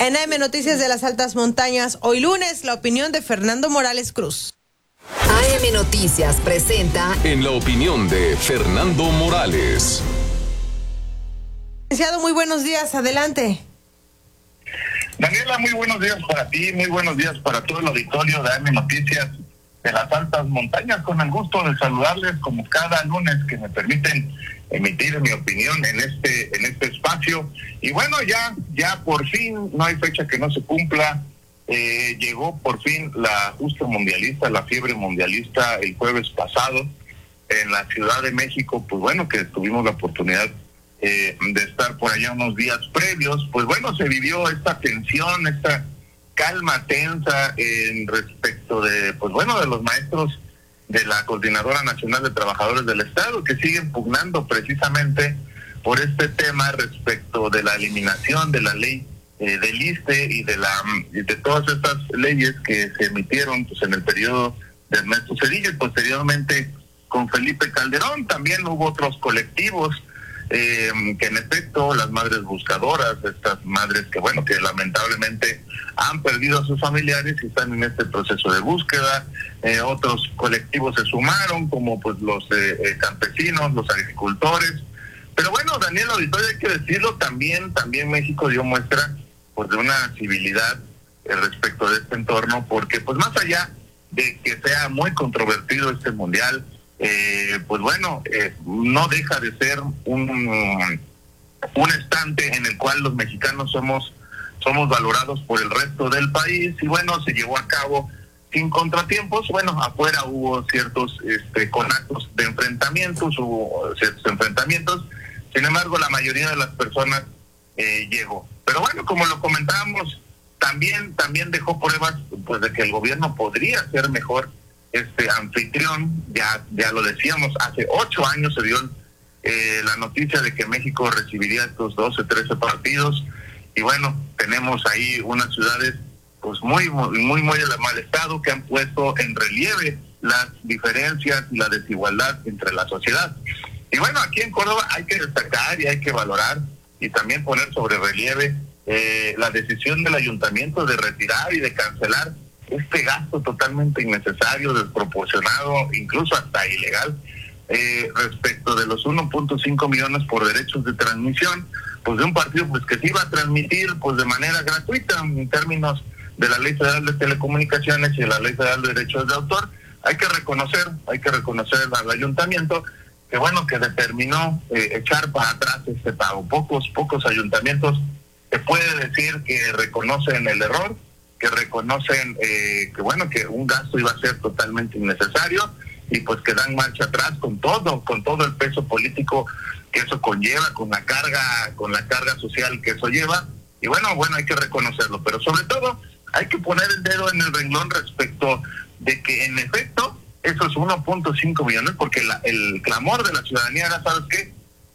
En AM Noticias de las Altas Montañas, hoy lunes, la opinión de Fernando Morales Cruz. AM Noticias presenta En la opinión de Fernando Morales. Licenciado, muy buenos días, adelante. Daniela, muy buenos días para ti, muy buenos días para todo el auditorio de AM Noticias de las Altas Montañas. Con el gusto de saludarles como cada lunes que me permiten emitir mi opinión en este espacio. Y bueno, ya por fin, no hay fecha que no se cumpla. Llegó por fin la justa mundialista, la fiebre mundialista el jueves pasado en la Ciudad de México. Pues bueno, que tuvimos la oportunidad de estar por allá unos días previos. Pues bueno, se vivió esta tensión, esta calma tensa en respecto de, pues bueno, de los maestros de la Coordinadora Nacional de Trabajadores del Estado, que siguen pugnando precisamente por este tema respecto de la eliminación de la ley del ISSSTE y de todas estas leyes que se emitieron pues en el periodo de Ernesto Zedillo y posteriormente con Felipe Calderón. También hubo otros colectivos que en efecto, las madres buscadoras, estas madres que bueno, que lamentablemente han perdido a sus familiares y están en este proceso de búsqueda. Otros colectivos se sumaron, como pues los campesinos, los agricultores. Pero bueno, Daniel Auditorio, hay que decirlo, también México dio muestra pues de una civilidad respecto de este entorno, porque pues más allá de que sea muy controvertido este mundial, pues bueno, no deja de ser un estante en el cual los mexicanos somos valorados por el resto del país. Y bueno, se llevó a cabo sin contratiempos. Bueno, afuera hubo ciertos conatos de enfrentamientos, hubo ciertos enfrentamientos. Sin embargo, la mayoría de las personas llegó. Pero bueno, como lo comentábamos, también dejó pruebas pues de que el gobierno podría ser mejor anfitrión. Ya lo decíamos, hace 8 años se dio la noticia de que México recibiría estos 13 partidos. Y bueno, tenemos ahí unas ciudades pues muy de mal estado, que han puesto en relieve las diferencias y la desigualdad entre la sociedad. Y bueno, aquí en Córdoba hay que destacar y hay que valorar y también poner sobre relieve la decisión del ayuntamiento de retirar y de cancelar este gasto totalmente innecesario, desproporcionado, incluso hasta ilegal, respecto de los 1.5 millones por derechos de transmisión, pues de un partido pues que se iba a transmitir pues de manera gratuita en términos de la Ley Federal de Telecomunicaciones y de la Ley Federal de Derechos de Autor. Hay que reconocer al ayuntamiento que bueno, que determinó echar para atrás este pago. Pocos ayuntamientos se puede decir que reconocen el error, que reconocen que bueno, que un gasto iba a ser totalmente innecesario y pues que dan marcha atrás con todo el peso político que eso conlleva, con la carga social que eso lleva. Y bueno, hay que reconocerlo, pero sobre todo hay que poner el dedo en el renglón respecto de que en efecto esos 1.5 millones, porque el clamor de la ciudadanía era, ¿sabes qué?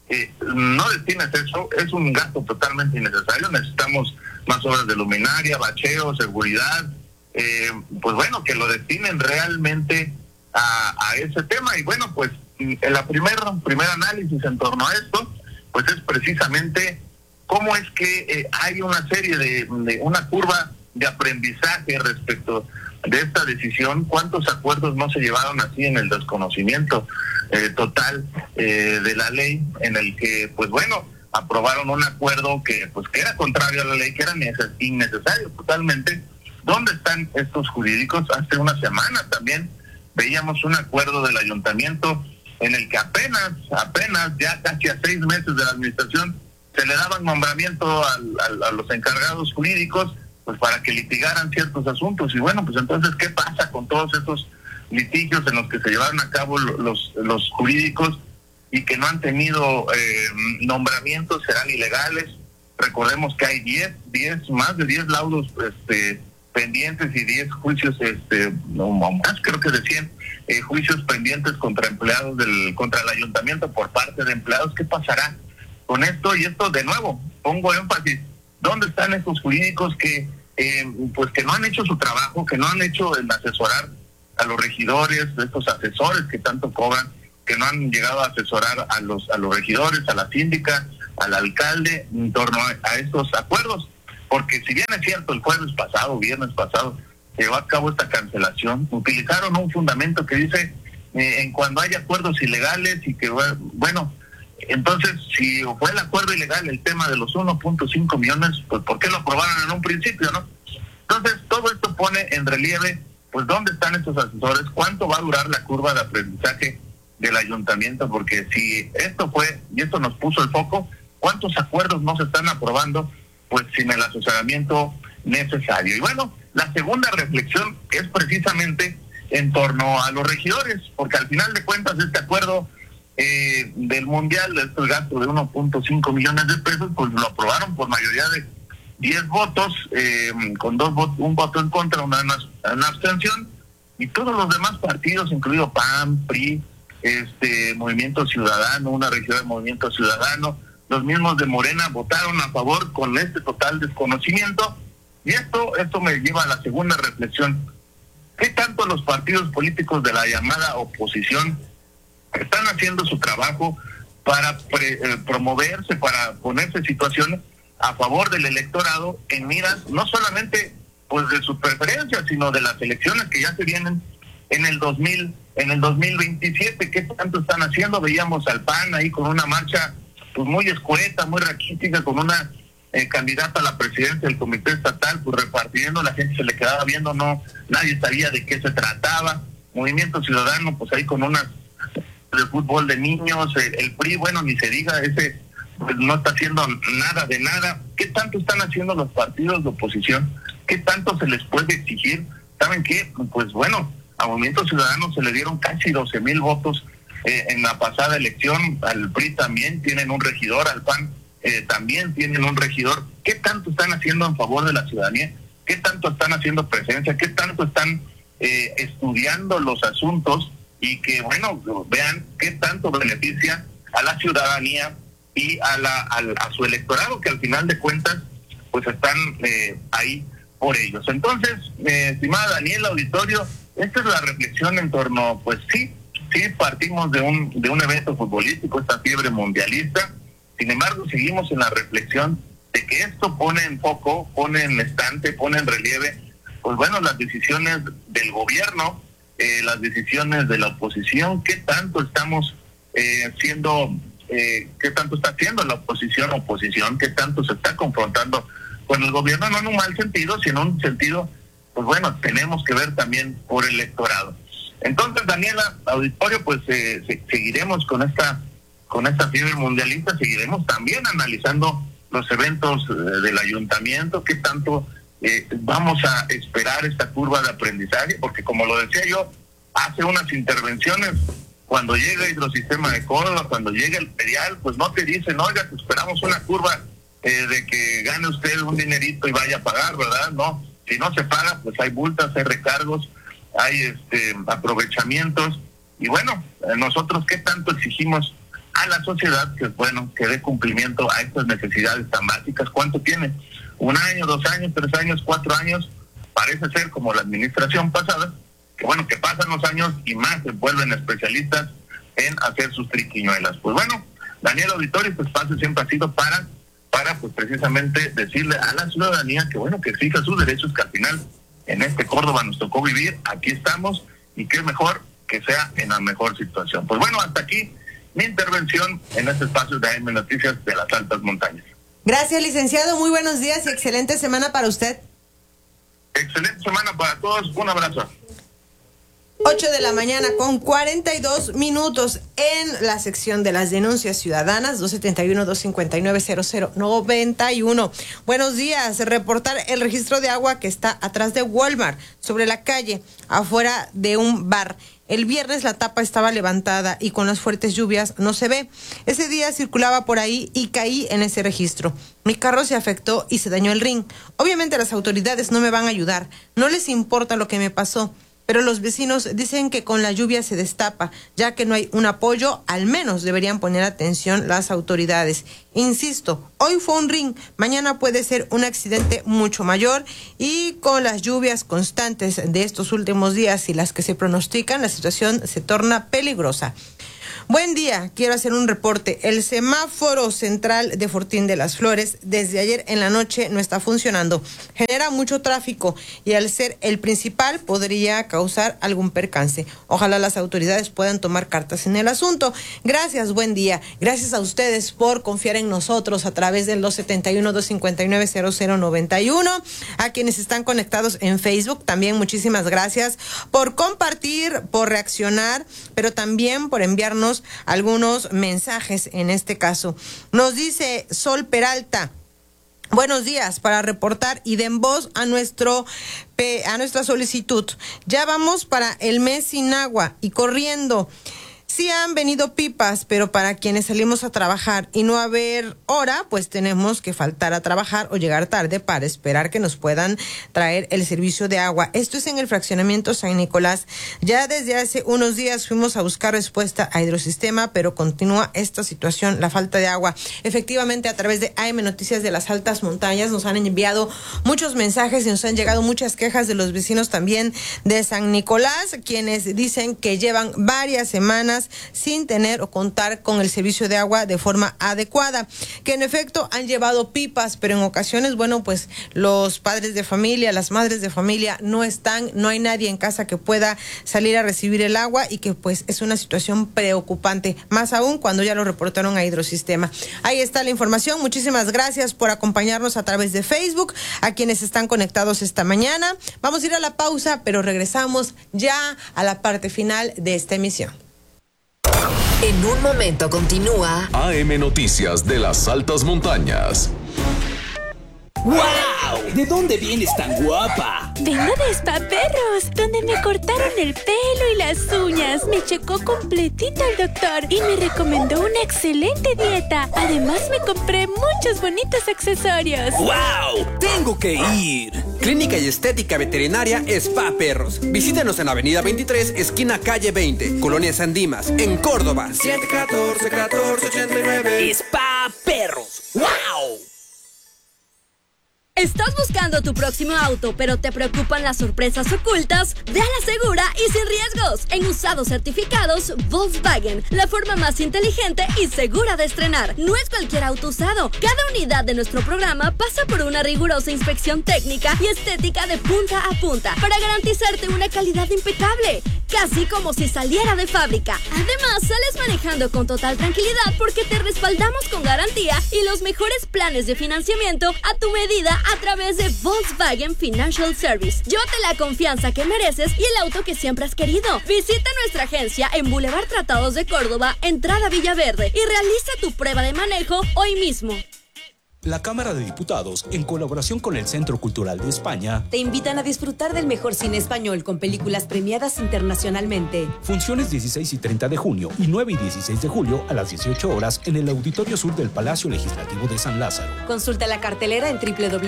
No destines eso, es un gasto totalmente innecesario. Necesitamos más obras de luminaria, bacheo, seguridad, pues bueno, que lo destinen realmente a ese tema. Y bueno, pues el primer análisis en torno a esto, pues es precisamente cómo es que hay una serie de una curva de aprendizaje respecto de esta decisión. ¿Cuántos acuerdos no se llevaron así en el desconocimiento total de la ley, en el que pues bueno, aprobaron un acuerdo que era contrario a la ley, que era innecesario totalmente? ¿Dónde están estos jurídicos? Hace una semana también veíamos un acuerdo del ayuntamiento en el que apenas ya casi a 6 meses de la administración se le daban nombramiento a los encargados jurídicos pues para que litigaran ciertos asuntos. Y bueno, pues entonces, ¿qué pasa con todos esos litigios en los que se llevaron a cabo los jurídicos y que no han tenido nombramientos? ¿Serán ilegales? Recordemos que hay más de 10 laudos pendientes y 10 juicios, no más, creo que de 100 juicios pendientes contra empleados contra el ayuntamiento por parte de empleados. ¿Qué pasará con esto? Y esto, de nuevo, pongo énfasis, ¿dónde están esos jurídicos que que no han hecho su trabajo, que no han hecho el asesorar a los regidores, estos asesores que tanto cobran, que no han llegado a asesorar a los regidores, a la síndica, al alcalde en torno a estos acuerdos? porque si bien es cierto, el viernes pasado, llevó a cabo esta cancelación, utilizaron un fundamento que dice en cuando hay acuerdos ilegales y que, bueno, entonces si fue el acuerdo ilegal el tema de los 1.5 millones, pues ¿por qué lo aprobaron en un principio, no? Entonces todo esto pone en relieve, pues dónde están estos asesores, cuánto va a durar la curva de aprendizaje del ayuntamiento, porque si esto fue, y esto nos puso el foco, cuántos acuerdos no se están aprobando, pues sin el asesoramiento necesario. Y bueno, la segunda reflexión es precisamente en torno a los regidores, porque al final de cuentas este acuerdo del mundial, este gasto de 1.5 millones de pesos, pues lo aprobaron por mayoría de 10 votos, con un voto en contra, una abstención, y todos los demás partidos, incluido PAN, PRI, Movimiento Ciudadano, una región de Movimiento Ciudadano, los mismos de Morena votaron a favor con este total desconocimiento. Y esto me lleva a la segunda reflexión. ¿Qué tanto los partidos políticos de la llamada oposición están haciendo su trabajo para promoverse, para ponerse situaciones a favor del electorado en miras no solamente pues de sus preferencias, sino de las elecciones que ya se vienen en el 2027? ¿Qué tanto están haciendo? Veíamos al PAN ahí con una marcha pues muy escueta, muy raquítica, con una candidata a la presidencia del comité estatal, pues repartiendo, la gente se le quedaba viendo, nadie sabía de qué se trataba. Movimiento Ciudadano, pues ahí con unas de fútbol de niños, el PRI, bueno, ni se diga, ese pues no está haciendo nada de nada. ¿Qué tanto están haciendo los partidos de oposición? ¿Qué tanto se les puede exigir? ¿Saben qué? Pues bueno, a Movimiento Ciudadano se le dieron casi 12,000 votos en la pasada elección, al PRI también tienen un regidor, al PAN también tienen un regidor. ¿Qué tanto están haciendo en favor de la ciudadanía? ¿Qué tanto están haciendo presencia? ¿Qué tanto están estudiando los asuntos? Y que, bueno, vean qué tanto beneficia a la ciudadanía y a su electorado, que al final de cuentas, pues están ahí por ellos. Entonces, estimada Daniela, auditorio, esta es la reflexión en torno, pues sí partimos de un evento futbolístico, esta fiebre mundialista. Sin embargo, seguimos en la reflexión de que esto pone en foco, pone en estante, pone en relieve, pues bueno, las decisiones del gobierno, las decisiones de la oposición. ¿Qué tanto estamos qué tanto está haciendo la oposición? ¿Qué tanto se está confrontando con el gobierno? No en un mal sentido, sino en un sentido, pues bueno, tenemos que ver también por el electorado. Entonces, Daniela, auditorio, pues seguiremos con esta fiebre mundialista, seguiremos también analizando los eventos del ayuntamiento, qué tanto vamos a esperar esta curva de aprendizaje, porque como lo decía yo, hace unas intervenciones, cuando llega el Hidrosistema de Córdoba, cuando llega el Perial, pues no te dicen, oiga, te esperamos una curva de que gane usted un dinerito y vaya a pagar, ¿verdad? No, si no se paga, pues hay multas, hay recargos, hay aprovechamientos, y bueno, nosotros qué tanto exigimos a la sociedad que, bueno, que dé cumplimiento a estas necesidades tan básicas. ¿Cuánto tiene? 1 año, 2 años, 3 años, 4 años, parece ser como la administración pasada, que bueno, que pasan los años y más se vuelven especialistas en hacer sus triquiñuelas. Pues bueno, Daniel Auditorio, este espacio siempre ha sido para pues precisamente decirle a la ciudadanía que bueno, que exija sus derechos, que al final en este Córdoba nos tocó vivir, aquí estamos, y que es mejor que sea en la mejor situación. Pues bueno, hasta aquí mi intervención en este espacio de AM Noticias de las Altas Montañas. Gracias, licenciado. Muy buenos días y excelente semana para usted. Excelente semana para todos. Un abrazo. 8 de la mañana con 42 minutos en la sección de las denuncias ciudadanas, 271-259-0091. Buenos días. Reportar el registro de agua que está atrás de Walmart, sobre la calle, afuera de un bar. El viernes la tapa estaba levantada y con las fuertes lluvias no se ve. Ese día circulaba por ahí y caí en ese registro. Mi carro se afectó y se dañó el ring. Obviamente las autoridades no me van a ayudar. No les importa lo que me pasó. Pero los vecinos dicen que con la lluvia se destapa, ya que no hay un apoyo, al menos deberían poner atención las autoridades. Insisto, hoy fue un ring, mañana puede ser un accidente mucho mayor, y con las lluvias constantes de estos últimos días y las que se pronostican, la situación se torna peligrosa. Buen día, quiero hacer un reporte. El semáforo central de Fortín de las Flores desde ayer en la noche no está funcionando. Genera mucho tráfico y al ser el principal podría causar algún percance. Ojalá las autoridades puedan tomar cartas en el asunto. Gracias, buen día. Gracias a ustedes por confiar en nosotros a través del 271-259-0091. A quienes están conectados en Facebook, también muchísimas gracias por compartir, por reaccionar, pero también por enviarnos algunos mensajes en este caso. Nos dice Sol Peralta: buenos días, para reportar y den voz a nuestra solicitud. Ya vamos para el mes sin agua y corriendo. Sí han venido pipas, pero para quienes salimos a trabajar y no haber hora, pues tenemos que faltar a trabajar o llegar tarde para esperar que nos puedan traer el servicio de agua. Esto es en el fraccionamiento San Nicolás. Ya desde hace unos días fuimos a buscar respuesta a Hidrosistema, pero continúa esta situación, la falta de agua. Efectivamente, a través de AM Noticias de las Altas Montañas nos han enviado muchos mensajes y nos han llegado muchas quejas de los vecinos también de San Nicolás, quienes dicen que llevan varias semanas sin tener o contar con el servicio de agua de forma adecuada, que en efecto han llevado pipas, pero en ocasiones, bueno, pues los padres de familia, las madres de familia no están, no hay nadie en casa que pueda salir a recibir el agua y que pues es una situación preocupante, más aún cuando ya lo reportaron a Hidrosistema. Ahí está la información. Muchísimas gracias por acompañarnos a través de Facebook, a quienes están conectados esta mañana. Vamos a ir a la pausa, pero regresamos ya a la parte final de esta emisión. En un momento continúa AM Noticias de las Altas Montañas. ¡Wow! ¿De dónde vienes tan guapa? Vengo de Spa Perros, donde me cortaron el pelo y las uñas. Me checó completito el doctor y me recomendó una excelente dieta. Además, me compré muchos bonitos accesorios. ¡Wow! ¡Tengo que ir! Clínica y Estética Veterinaria Spa Perros. Visítenos en Avenida 23, esquina calle 20, Colonia San Dimas, en Córdoba. 714-1489. Spa Perros. ¡Wow! ¿Estás buscando tu próximo auto, pero te preocupan las sorpresas ocultas? Ve a la segura y sin riesgos. En usados certificados Volkswagen, la forma más inteligente y segura de estrenar. No es cualquier auto usado. Cada unidad de nuestro programa pasa por una rigurosa inspección técnica y estética de punta a punta para garantizarte una calidad impecable, casi como si saliera de fábrica. Además, sales manejando con total tranquilidad porque te respaldamos con garantía y los mejores planes de financiamiento a tu medida a través de Volkswagen Financial Service. Llévate la confianza que mereces y el auto que siempre has querido. Visita nuestra agencia en Boulevard Tratados de Córdoba, entrada Villaverde, y realiza tu prueba de manejo hoy mismo. La Cámara de Diputados, en colaboración con el Centro Cultural de España, te invitan a disfrutar del mejor cine español con películas premiadas internacionalmente. Funciones 16 y 30 de junio y 9 y 16 de julio a las 18 horas en el Auditorio Sur del Palacio Legislativo de San Lázaro. Consulta la cartelera en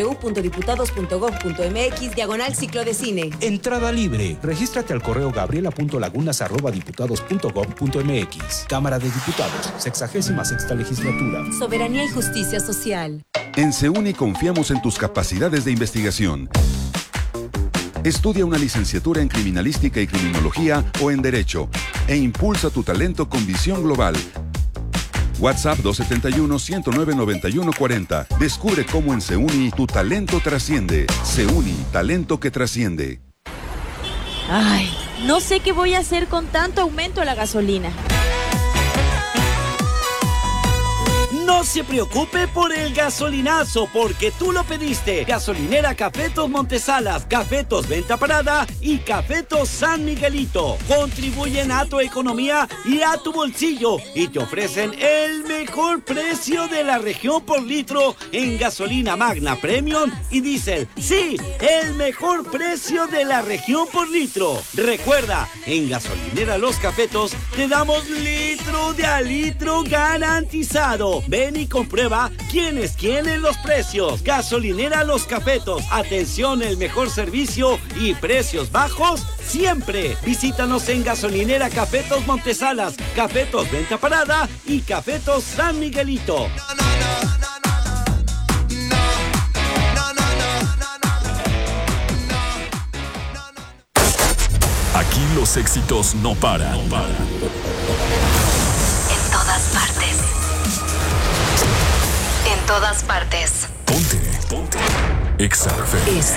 www.diputados.gov.mx/ciclo de cine. Entrada libre. Regístrate al correo gabriela.lagunas@diputados.gov.mx. Cámara de Diputados, 66ª Legislatura. Soberanía y justicia social. En SEUNI confiamos en tus capacidades de investigación. Estudia una licenciatura en Criminalística y Criminología o en Derecho e impulsa tu talento con visión global. WhatsApp 271-109-9140. Descubre cómo en SEUNI tu talento trasciende. SEUNI, talento que trasciende. Ay, no sé qué voy a hacer con tanto aumento a la gasolina. No se preocupe por el gasolinazo, porque tú lo pediste. Gasolinera Cafetos Montesalas, Cafetos Venta Parada y Cafetos San Miguelito. Contribuyen a tu economía y a tu bolsillo y te ofrecen el mejor precio de la región por litro en gasolina Magna Premium y Diesel. Sí, el mejor precio de la región por litro. Recuerda, en Gasolinera Los Cafetos te damos litro de a litro garantizado. Ven y comprueba quién es quién en los precios. Gasolinera Los Cafetos. Atención, el mejor servicio y precios bajos siempre. Visítanos en Gasolinera Cafetos Montesalas, Cafetos Venta Parada y Cafetos San Miguelito. Aquí los éxitos no paran. todas partes. Ponte. Exa FM.